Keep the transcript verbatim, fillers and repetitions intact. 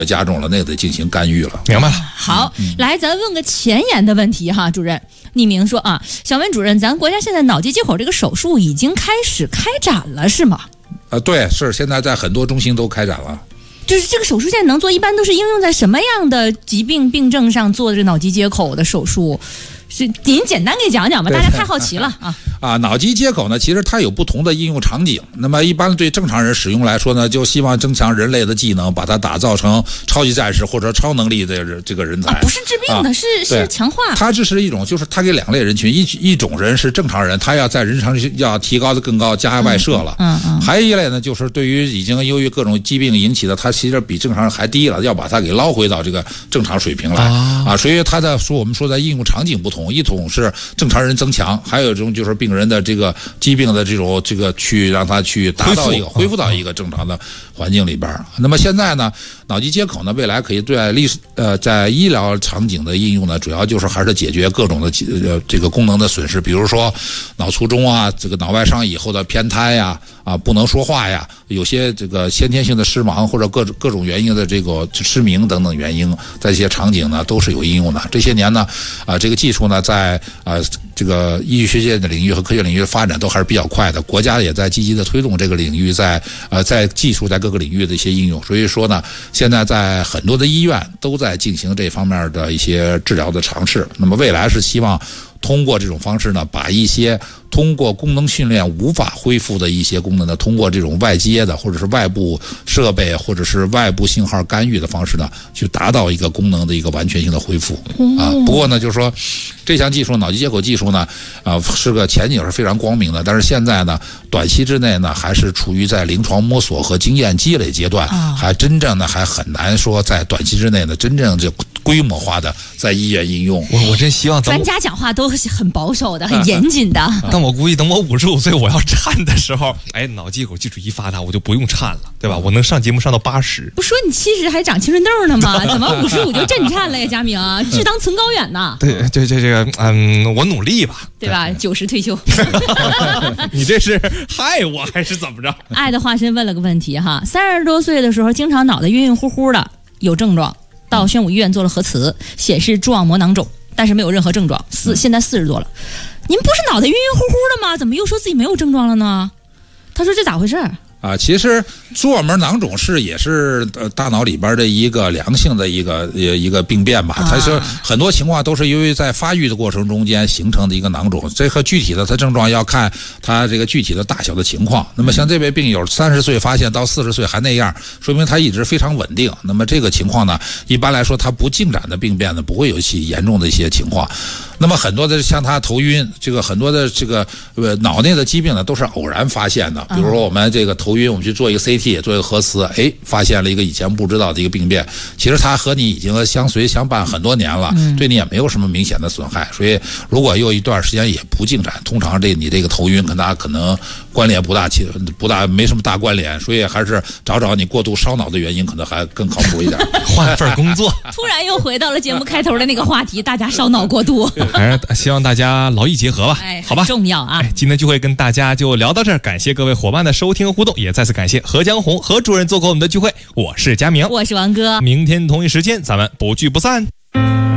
加重了，那得进行干预了。 明白了。 好，嗯、来，咱问个前沿的问题哈，主任。匿名说啊，想问主任，咱国家现在脑机接口这个手术已经开始开展了是吗？ 呃，对，是现在在很多中心都开展了。 就是这个手术现在能做，一般都是应用在什么样的疾病病症上做这脑机接口的手术？是您简单给讲讲吧，大家太好奇了啊！ 啊，脑机接口呢，其实它有不同的应用场景。那么一般对正常人使用来说呢，就希望增强人类的技能，把它打造成超级战士或者超能力的这个人才。 啊、不是治病的，啊、是是强化。 它这是一种，就是它给两类人群，一一种人是正常人，他要在人常要提高的更高，加外设了。嗯 嗯, 嗯。还有一类呢，就是对于已经由于各种疾病引起的，它其实比正常人还低了，要把它给捞回到这个正常水平来啊。啊所以它的说我们说的应用场景不同。一种是正常人增强，还有一种就是病人的这个疾病的这种这个去让他去达到一个恢复到一个正常的环境里边。那么现在呢，脑机接口呢，未来可以对历史呃在医疗场景的应用呢，主要就是还是解决各种的呃这个功能的损失，比如说脑卒中啊，这个脑外伤以后的偏瘫呀，啊不能说话呀，有些这个先天性的失盲或者各种各种原因的这个失明等等原因，在一些场景呢都是有应用的。这些年呢，啊这个技术呢在啊这个医学界的领域和科学领域的发展都还是比较快的，国家也在积极的推动这个领域在呃在技术在各个领域的一些应用。所以说呢，现在在很多的医院都在进行这方面的一些治疗的尝试。那么未来是希望通过这种方式呢，把一些通过功能训练无法恢复的一些功能呢，通过这种外接的或者是外部设备或者是外部信号干预的方式呢，去达到一个功能的一个完全性的恢复啊。不过呢，就是说这项技术脑机接口技术呢，啊是个前景是非常光明的，但是现在呢，短期之内呢，还是处于在临床摸索和经验积累阶段，还真正的还很难说在短期之内呢，真正就规模化的在医院应用。 我我真希望专家讲话都很保守的，很严谨的。 但我估计等我五十五岁我要颤的时候，哎，脑机口技术一发达，我就不用颤了，对吧？我能上节目上到八十。 不说你七十还长青春痘呢吗？怎么五十五就震颤了呀？佳明，志当存高远呐。 对，这这这个，嗯，我努力吧， 对吧？九十退休。 你这是害我还是怎么着？ 爱的化身问了个问题哈，三十多岁的时候，经常脑袋晕晕乎乎的，有症状。到宣武医院做了核磁，显示蛛网膜囊肿，但是没有任何症状。四现在四十多了，您不是脑袋晕晕乎乎的吗？怎么又说自己没有症状了呢？他说这咋回事？ 啊，其实蛛网膜囊肿是也是呃大脑里边的一个良性的一个一个病变吧，它是很多情况都是由于在发育的过程中间形成的一个囊肿，这和具体的它症状要看它这个具体的大小的情况。那么像这位病友三十岁发现到四十岁还那样，说明他一直非常稳定。那么这个情况呢，一般来说它不进展的病变呢，不会有起严重的一些情况。那么很多的像他头晕，这个很多的这个呃脑内的疾病呢，都是偶然发现的。比如说我们这个头晕，我们去做一个 C T， 做一个核磁，哎，发现了一个以前不知道的一个病变。其实它和你已经相随相伴很多年了，对你也没有什么明显的损害。所以如果又一段时间也不进展，通常这你这个头晕跟它可能关联不大起，不大没什么大关联。所以还是找找你过度烧脑的原因，可能还更靠谱一点。 换份工作。 突然又回到了节目开头的那个话题，大家烧脑过度。 还是希望大家劳逸结合吧， 哎， 好吧， 重要啊！ 哎，今天聚会跟大家就聊到这儿，感谢各位伙伴的收听和互动，也再次感谢何江红何主任做客我们的聚会。我是佳明， 我是王哥， 明天同一时间咱们不聚不散。